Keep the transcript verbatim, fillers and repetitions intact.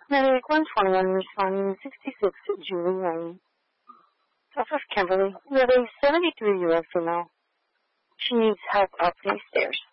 Medic one twenty-one responding sixty-six Julie Lane. This is Kimberly. We have a seventy-three-year-old female. She needs help up these stairs.